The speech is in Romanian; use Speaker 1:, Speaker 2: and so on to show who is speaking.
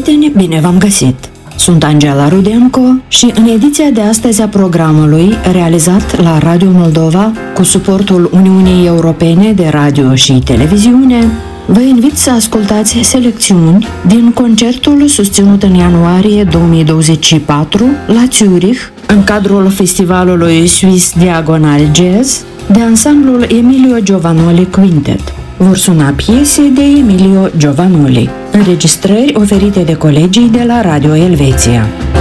Speaker 1: prieteni, bine v-am găsit! Sunt Angela Rudenco și în ediția de astăzi a programului, realizat la Radio Moldova cu suportul Uniunii Europene de Radio și Televiziune, vă invit să ascultați selecțiuni din concertul susținut în ianuarie 2024 la Zurich, în cadrul festivalului Swiss Diagonal Jazz, de ansamblul Emilio Giovannoli Quintet. Vor suna piese de Emilio Giovannoli, înregistrări oferite de colegii de la Radio Elveția.